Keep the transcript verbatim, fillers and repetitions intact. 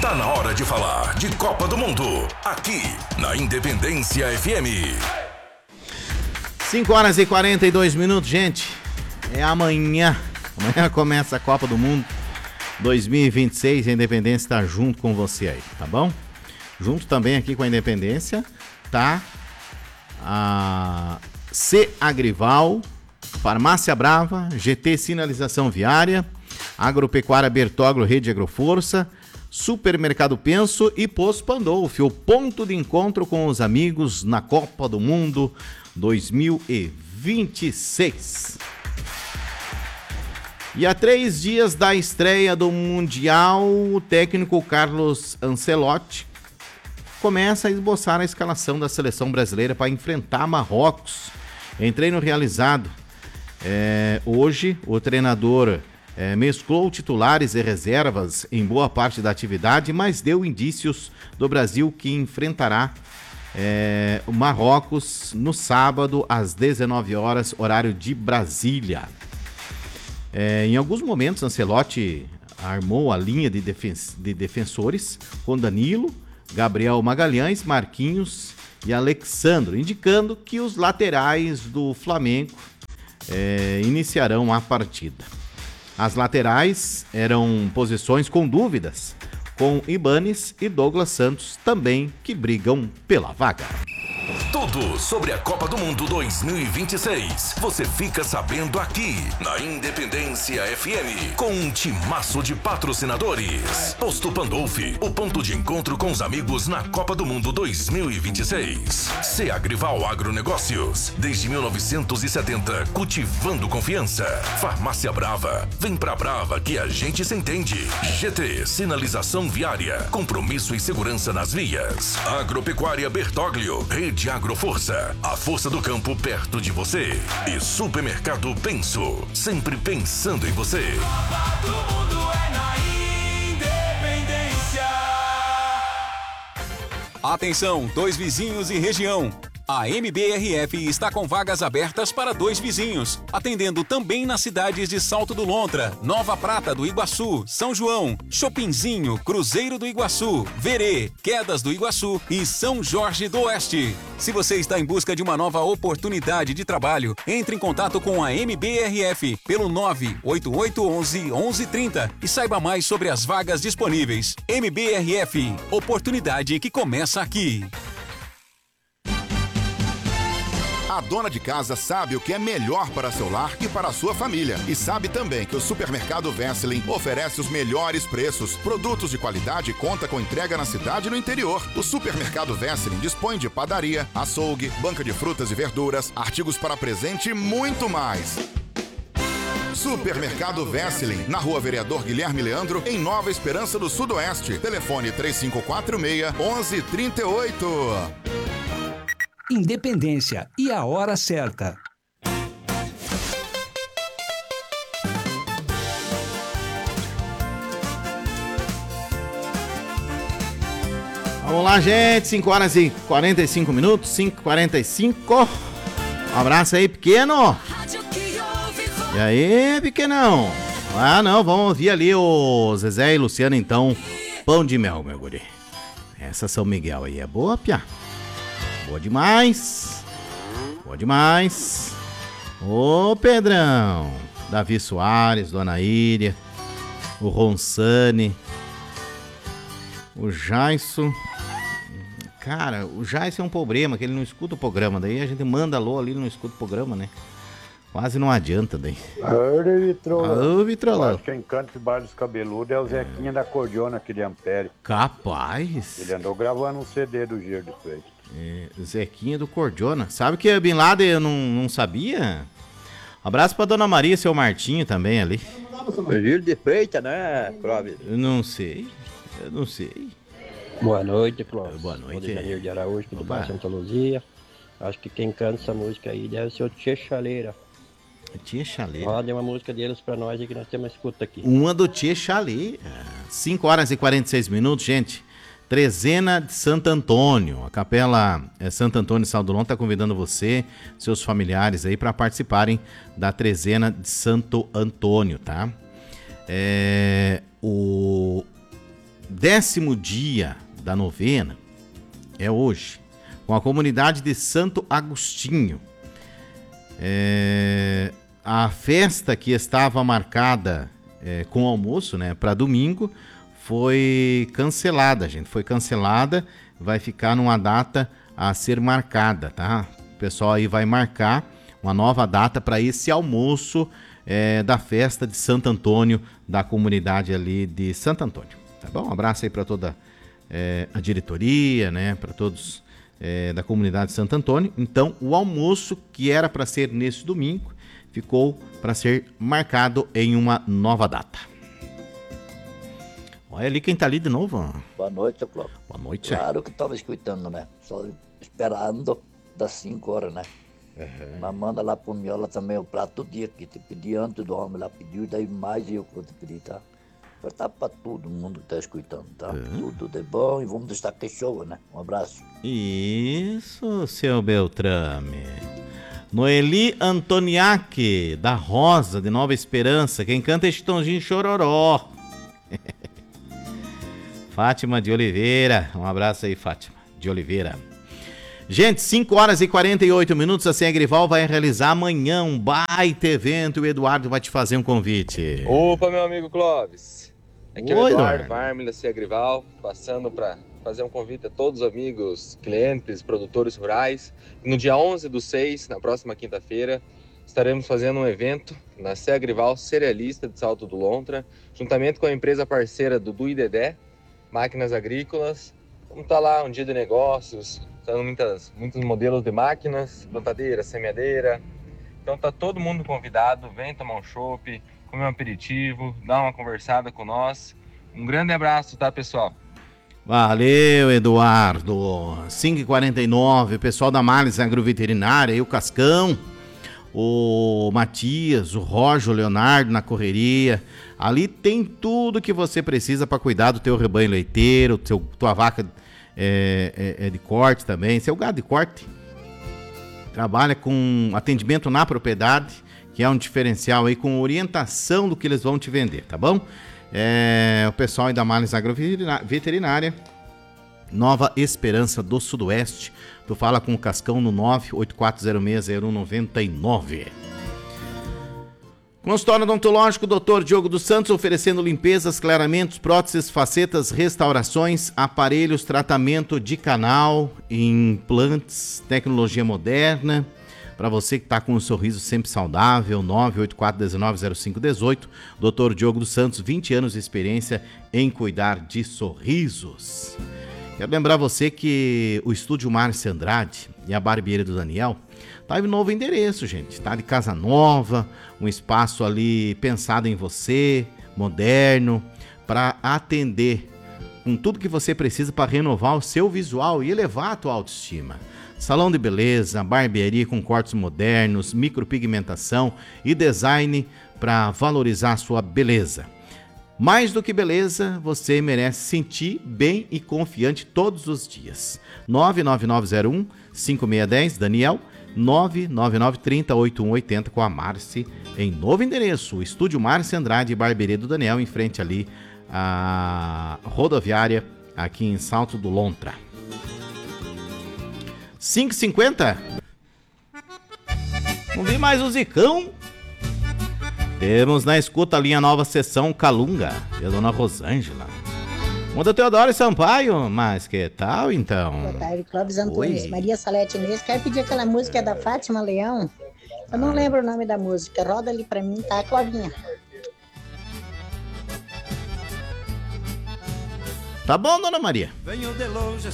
Tá na hora de falar de Copa do Mundo, aqui na Independência F M. cinco horas e quarenta e dois minutos, gente. É amanhã. Amanhã começa a Copa do Mundo dois mil e vinte e seis. A Independência tá junto com você aí, tá bom? Junto também aqui com a Independência tá a C Agrival, Farmácia Brava, G T Sinalização Viária, Agropecuária Bertoglo, Rede Agroforça, Supermercado Penso e Posto Pandolfi, o ponto de encontro com os amigos na Copa do Mundo dois mil e vinte e seis. E há três dias da estreia do Mundial, o técnico Carlos Ancelotti começa a esboçar a escalação da seleção brasileira para enfrentar Marrocos. Em treino realizado é, hoje, o treinador é, mesclou titulares e reservas em boa parte da atividade, mas deu indícios do Brasil que enfrentará é, o Marrocos no sábado às dezenove horas, horário de Brasília. É, em alguns momentos, Ancelotti armou a linha de, defen- de defensores com Danilo, Gabriel Magalhães, Marquinhos e Alexandro, indicando que os laterais do Flamengo é, iniciarão a partida. As laterais eram posições com dúvidas, com Ibanes e Douglas Santos também, que brigam pela vaga. Tudo sobre a Copa do Mundo dois mil e vinte e seis. Você fica sabendo aqui na Independência F M, com um timaço de patrocinadores. Posto Pandolfi, o ponto de encontro com os amigos na Copa do Mundo dois mil e vinte e seis. C Agrival Agronegócios, desde mil novecentos e setenta, cultivando confiança. Farmácia Brava, vem pra Brava que a gente se entende. G T Sinalização Viária, compromisso e segurança nas vias. Agropecuária Bertoglio, Rede Agroforça, a força do campo perto de você. E Supermercado Penso, sempre pensando em você. Copa do Mundo é na Independência. Atenção, dois vizinhos e região. A M B R F está com vagas abertas para dois vizinhos, atendendo também nas cidades de Salto do Lontra, Nova Prata do Iguaçu, São João, Chopinzinho, Cruzeiro do Iguaçu, Verê, Quedas do Iguaçu e São Jorge do Oeste. Se você está em busca de uma nova oportunidade de trabalho, entre em contato com a M B R F pelo nove oito oito um um, um um três zero e saiba mais sobre as vagas disponíveis. M B R F, oportunidade que começa aqui. A dona de casa sabe o que é melhor para seu lar e para a sua família. E sabe também que o Supermercado Wesseling oferece os melhores preços, produtos de qualidade e conta com entrega na cidade e no interior. O Supermercado Wesseling dispõe de padaria, açougue, banca de frutas e verduras, artigos para presente e muito mais. Supermercado Wesseling, na Rua Vereador Guilherme Leandro, em Nova Esperança do Sudoeste. Telefone três cinco quatro seis, um um três oito. Independência e a hora certa. Vamos lá, gente, cinco horas e quarenta e cinco minutos, cinco e quarenta e cinco. Um abraço aí, pequeno. E aí, pequenão? Ah, não, vamos ouvir ali o Zezé e Luciano, então. Pão de mel, meu guri. Essa São Miguel aí é boa, piá. Boa demais. Boa demais. Ô, Pedrão. Davi Soares, Dona Íria. O Ronsane. O Jaisso. Cara, o Jaisso é um problema, que ele não escuta o programa. Daí a gente manda alô ali, ele não escuta o programa, né? Quase não adianta daí. Oi, Vitrola. Ô, Vitrola. Acho que quem canta de Bar dos Cabeludos é o Zequinha da Cordiona aqui de Ampere. Capaz. Ele andou gravando um C D do Giro de Freitas. É, Zequinha do Cordiona. Sabe que a Bin Laden eu não, não sabia? Abraço pra Dona Maria e seu Martinho também ali. Giro de Freitas, né, Clóvis? Eu não sei. Eu não sei. Boa noite, Clóvis. Boa noite. Sou de Janeiro de Araújo, do Opa. bairro Santa Luzia. Acho que quem canta essa música aí deve ser o Tia Chaleira. Tia Chaleira. Roda uma música deles pra nós aí que nós temos uma escuta aqui. Uma do Tia Chaleira. cinco horas e quarenta e seis minutos, gente. Trezena de Santo Antônio. A Capela é, Santo Antônio Saldolon está convidando você, seus familiares aí, para participarem da Trezena de Santo Antônio, tá? É, o décimo dia da novena é hoje, com a comunidade de Santo Agostinho. É, a festa que estava marcada é, com almoço, né, para domingo, foi cancelada, gente. Foi cancelada, vai ficar numa data a ser marcada, tá? O pessoal aí vai marcar uma nova data para esse almoço é, da festa de Santo Antônio, da comunidade ali de Santo Antônio. Tá bom? Um abraço aí para toda é, a diretoria, né? Para todos é, da comunidade de Santo Antônio. Então, o almoço que era para ser nesse domingo ficou para ser marcado em uma nova data. Olha ali quem tá ali de novo. Boa noite, Cláudio. Boa noite. Claro que tava escutando, né? Só esperando das cinco horas, né? Uhum. Mas manda lá pro Miola também o prato todo dia que te pedi antes do homem lá, pediu, daí mais eu que vou te pedir, tá? Mas tá pra todo mundo que tá escutando, tá? Uhum. Tudo de bom e vamos deixar que show, né? Um abraço. Isso, seu Beltrame. Noeli Antoniak, da Rosa, de Nova Esperança. Quem canta é Chitãozinho Chororó. Fátima de Oliveira. Um abraço aí, Fátima de Oliveira. Gente, cinco horas e quarenta e oito minutos. A Segrival vai realizar amanhã um baita evento. O Eduardo vai te fazer um convite. Opa, meu amigo Clóvis. Aqui é o Oi, Eduardo Varmel da Segrival, passando para fazer um convite a todos os amigos, clientes, produtores rurais. No dia onze do seis, na próxima quinta-feira, estaremos fazendo um evento na Segrival Cerealista de Salto do Lontra, juntamente com a empresa parceira do Dudu e Dedé, Máquinas Agrícolas. Vamos estar lá um dia de negócios, usando muitas, muitos modelos de máquinas, plantadeira, semeadeira. Então tá todo mundo convidado, vem tomar um chopp, comer um aperitivo, dar uma conversada com nós. Um grande abraço, tá, pessoal? Valeu, Eduardo. cinco e quarenta e nove, o pessoal da Males Agroveterinária e o Cascão, o Matias, o Roger, o Leonardo na correria. Ali tem tudo que você precisa para cuidar do teu rebanho leiteiro, teu, tua vaca é, é, é de corte também, seu gado de corte. Trabalha com atendimento na propriedade, que é um diferencial aí, com orientação do que eles vão te vender, tá bom? É, o pessoal aí da Males Agroveterinária, Nova Esperança do Sudoeste. Tu fala com o Cascão no nove oito quatro zero seis zero um nove nove. Consultório odontológico doutor Diogo dos Santos, oferecendo limpezas, clareamentos, próteses, facetas, restaurações, aparelhos, tratamento de canal, implantes, tecnologia moderna. Para você que está com um sorriso sempre saudável, nove oito quatro um nove zero cinco um oito. doutor Diogo dos Santos, vinte anos de experiência em cuidar de sorrisos. Quero lembrar você que o Estúdio Márcio Andrade e a Barbearia do Daniel tá em novo endereço, gente. Tá de casa nova, um espaço ali pensado em você, moderno, para atender com tudo que você precisa para renovar o seu visual e elevar a tua autoestima. Salão de beleza, barbearia com cortes modernos, micropigmentação e design para valorizar a sua beleza. Mais do que beleza, você merece sentir bem e confiante todos os dias. nove nove nove zero um cinco seis um zero, Daniel, nove nove nove três zero oito um oito zero com a Marci, em novo endereço, o Estúdio Márcio Andrade e Barbearia do Daniel, em frente ali à rodoviária, aqui em Salto do Lontra. cinco e cinquenta. Vamos ver mais o Zicão. Temos na escuta a linha nova sessão Calunga, e a dona Rosângela. Muda Teodoro e Sampaio, mas que tal então? Boa tarde, Clóvis Antunes, Maria Salete Inês. Quero pedir aquela música da Fátima Leão. Eu não lembro o nome da música. Roda ali pra mim, tá, Clovinha? Tá bom, dona Maria. Venho de longe